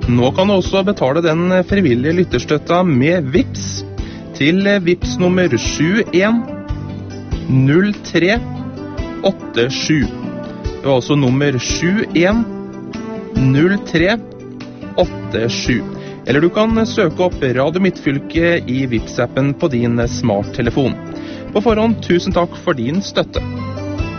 Nå kan du også betale den frivillige lytterstøtta med Vips til Vips nummer 710387. Det var altså nummer 710387. Eller du kan søke opp Radio Midtfylke i Vips-appen på din smarttelefon. På forhånd, tusen takk for din støtte.